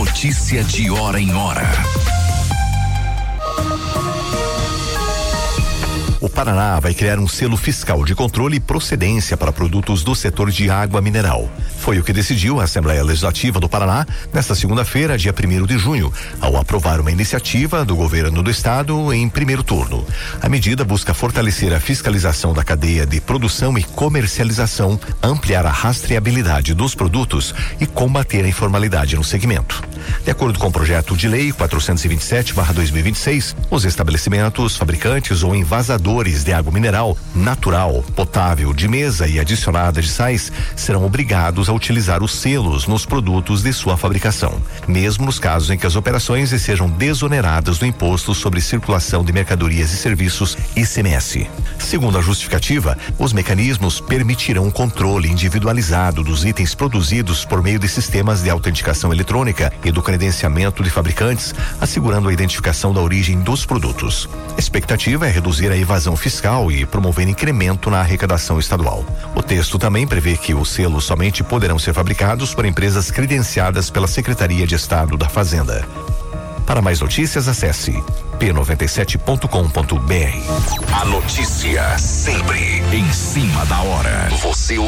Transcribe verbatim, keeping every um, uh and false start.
Notícia de hora em hora. O Paraná vai criar um selo fiscal de controle e procedência para produtos do setor de água mineral. Foi o que decidiu a Assembleia Legislativa do Paraná nesta segunda-feira, dia primeiro de junho, ao aprovar uma iniciativa do governo do estado em primeiro turno. A medida busca fortalecer a fiscalização da cadeia de produção e comercialização, ampliar a rastreabilidade dos produtos e combater a informalidade no segmento. De acordo com o projeto de lei quatrocentos e vinte e sete barra dois mil e vinte e seis, os estabelecimentos, fabricantes ou envasadores de água mineral, natural, potável, de mesa e adicionada de sais serão obrigados a utilizar os selos nos produtos de sua fabricação, mesmo nos casos em que as operações sejam desoneradas do Imposto sobre Circulação de Mercadorias e Serviços, I C M S. Segundo a justificativa, os mecanismos permitirão um controle individualizado dos itens produzidos por meio de sistemas de autenticação eletrônica e do credenciamento de fabricantes, assegurando a identificação da origem dos produtos. A expectativa é reduzir a evasão fiscal e promover incremento na arrecadação estadual. O texto também prevê que os selos somente poderão ser fabricados por empresas credenciadas pela Secretaria de Estado da Fazenda. Para mais notícias, acesse p noventa e sete ponto com ponto b r. A notícia sempre em cima da hora. Você